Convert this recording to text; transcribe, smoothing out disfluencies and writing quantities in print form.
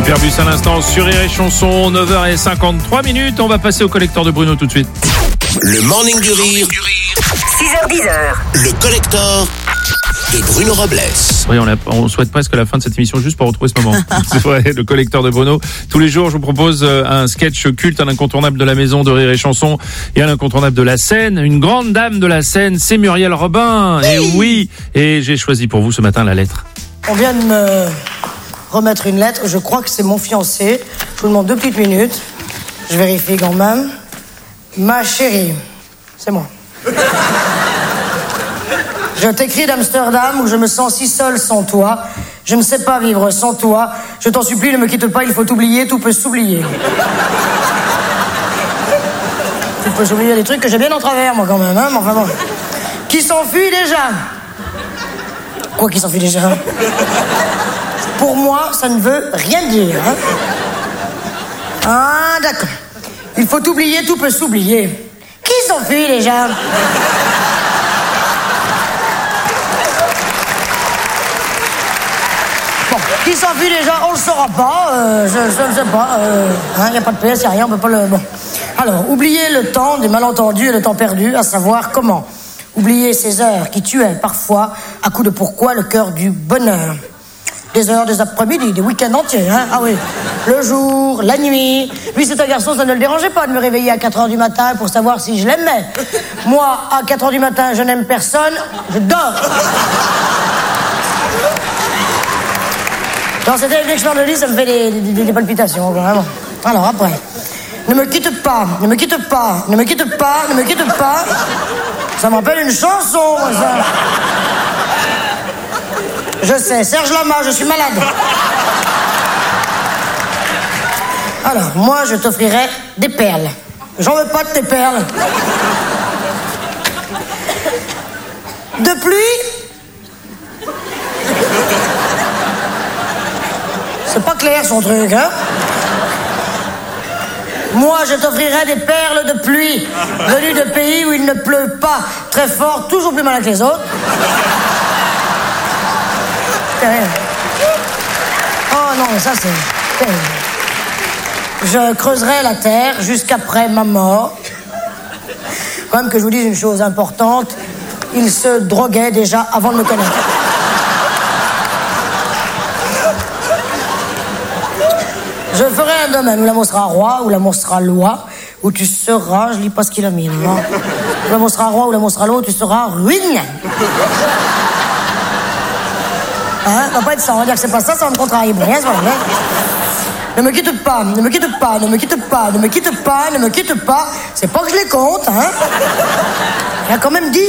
Superbus à l'instant sur Rire et Chanson, 9h53. On va passer au collector de Bruno tout de suite. Le Morning du Rire, 6h10. le collector de Bruno Robles. Oui, on souhaite presque la fin de cette émission juste pour retrouver ce moment. C'est vrai, le collector de Bruno. Tous les jours, je vous propose un sketch culte, un incontournable de la maison de Rire et Chanson et un incontournable de la scène. Une grande dame de la scène, c'est Muriel Robin. Et oui, et j'ai choisi pour vous ce matin la lettre. On vient de me remettre une lettre. Je crois que c'est mon fiancé. Je vous demande 2 petites minutes. Je vérifie quand même. Ma chérie, c'est moi. Je t'écris d'Amsterdam où je me sens si seule sans toi. Je ne sais pas vivre sans toi. Je t'en supplie, ne me quitte pas, il faut t'oublier, tout peut s'oublier. Tout peut s'oublier, des trucs que j'ai bien en travers, moi, quand même, hein, mais enfin bon. Qui s'enfuit déjà? Quoi qui s'enfuit déjà? Pour moi, ça ne veut rien dire, hein. Ah, d'accord. Il faut oublier, tout peut s'oublier. Qui s'enfuit déjà? Bon, qui s'enfuit déjà, on le saura pas. Je ne sais pas. Il n'y a pas de PS, il n'y a rien, on peut pas le... Bon. Alors, oublier le temps des malentendus et le temps perdu, à savoir comment. Oublier ces heures qui tuaient parfois, à coup de pourquoi, le cœur du bonheur. Des heures, des après-midi, des week-ends entiers, hein. Ah oui, le jour, la nuit. Lui, c'est un garçon, ça ne le dérangeait pas de me réveiller à 4h du matin pour savoir si je l'aimais. Moi, à 4h du matin, je n'aime personne, je dors. Dans cette élection de lit, ça me fait des palpitations, vraiment. Alors, après, ne me quitte pas, ne me quitte pas, ne me quitte pas, ne me quitte pas. Ça me rappelle une chanson, moi, ça. Je sais, Serge Lama, je suis malade. Alors, moi, je t'offrirai des perles. J'en veux pas de tes perles. De pluie? C'est pas clair, son truc, hein? Moi, je t'offrirai des perles de pluie, venues de pays où il ne pleut pas très fort, toujours plus malin que les autres. Oh non, ça c'est terrible. Je creuserai la terre jusqu'après ma mort. Quand même que je vous dise une chose importante, il se droguait déjà avant de me connaître. Je ferai un domaine où l'amour sera roi, où l'amour sera loi, où tu seras, je lis pas ce qu'il a mis, non. Où l'amour sera roi, où l'amour sera loi, où tu seras ruine. Hein, ça va pas être ça, on va dire que c'est pas ça va me contrarier pour rien, c'est pas vrai. Ne me quitte pas, ne me quitte pas, ne me quitte pas, ne me quitte pas, ne me quitte pas. C'est pas que je les compte, hein. Il y a quand même 10